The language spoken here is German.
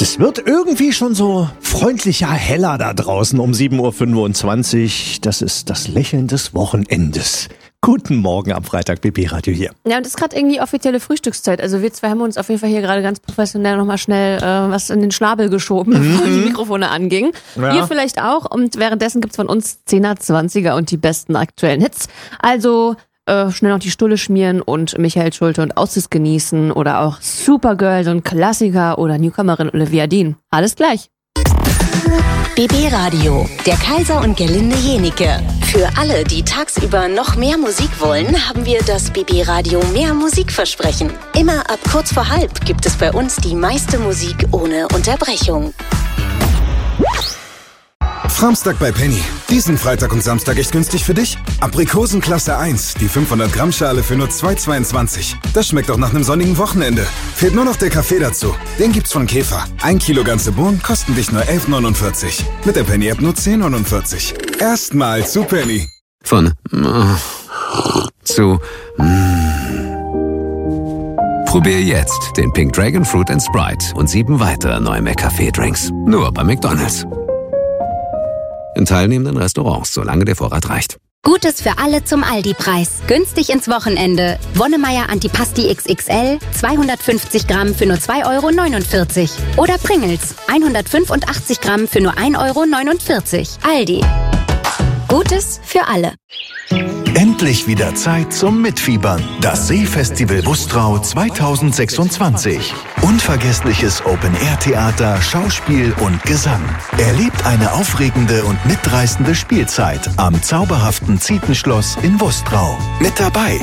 Es wird irgendwie schon so freundlicher, heller da draußen um 7.25 Uhr. Das ist das Lächeln des Wochenendes. Guten Morgen am Freitag, BB Radio hier. Ja, und das ist gerade irgendwie offizielle Frühstückszeit. Also wir zwei haben uns auf jeden Fall hier gerade ganz professionell nochmal schnell was in den Schnabel geschoben, bevor die Mikrofone angingen. Ja. Ihr vielleicht auch. Und währenddessen gibt's von uns 10er, 20er und die besten aktuellen Hits. Also schnell noch die Stulle schmieren und Michael Schulte und Aussicht genießen oder auch Supergirl, so ein Klassiker oder Newcomerin Olivia Dean. Alles gleich. BB Radio, der Kaiser und Gerlinde Jenike. Für alle, die tagsüber noch mehr Musik wollen, haben wir das BB Radio Mehr Musikversprechen. Immer ab kurz vor halb gibt es bei uns die meiste Musik ohne Unterbrechung. Framstag bei Penny. Diesen Freitag und Samstag echt günstig für dich? Aprikosen Klasse 1, die 500 Gramm Schale für nur 2,22. Das schmeckt doch nach einem sonnigen Wochenende. Fehlt nur noch der Kaffee dazu. Den gibt's von Käfer. 1 Kilo ganze Bohnen kosten dich nur 11,49. Mit der Penny App nur 10,49. Erstmal zu Penny. Von zu Probier jetzt den Pink Dragon Fruit & Sprite und 7 weitere neue McCafé-Drinks. Nur bei McDonald's. In teilnehmenden Restaurants, solange der Vorrat reicht. Gutes für alle zum Aldi-Preis. Günstig ins Wochenende. Wonnemeyer Antipasti XXL, 250 Gramm für nur 2,49 €. Oder Pringles, 185 Gramm für nur 1,49 €. Aldi. Gutes für alle. Endlich wieder Zeit zum Mitfiebern. Das Seefestival Bustrau 2026. Unvergessliches Open-Air-Theater, Schauspiel und Gesang. Erlebt eine aufregende und mitreißende Spielzeit am zauberhaften Zietenschloss in Bustrau. Mit dabei